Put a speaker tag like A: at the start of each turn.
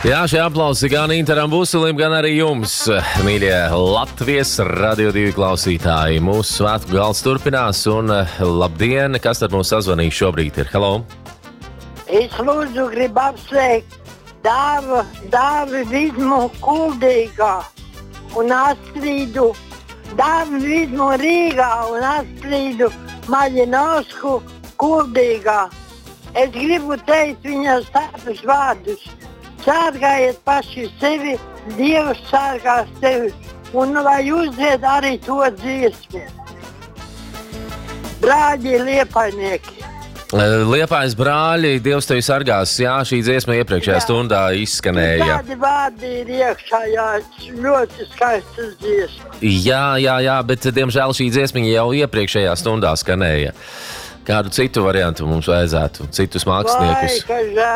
A: Jā, šie aplausi gan Interam Buselim, gan arī jums, mīļie Latvijas Radio 2 klausītāji. Mūsu svētku gals turpinās un labdien, kas tad mums sazvanīs šobrīd ir? Hello!
B: Es lūdzu gribu apsveikt Dāvi Vidmu Kuldīgā un Astrīdu, Dāvi Vidmu Rīgā un Astrīdu Maļinovsku Kuldīgā. Es gribu teikt viņas tādus vārdus. Sārgājiet paši sevi, Dievs sārgās tevi, un lai uzdzied arī to dziesmi. Brāļi Liepainieki.
A: Liepājas brāļi, Dievs tevi sargās. Jā, šī dziesma iepriekšējā stundā izskanēja.
B: Tādi vārdi ir iekšā, jā, ļoti skaistas dziesmas.
A: Jā, bet diemžēl šī dziesma jau iepriekšējā stundā skanēja. Kādu citu variantu mums vajadzētu, citus māksliniekus?
B: Vai, ka žēl.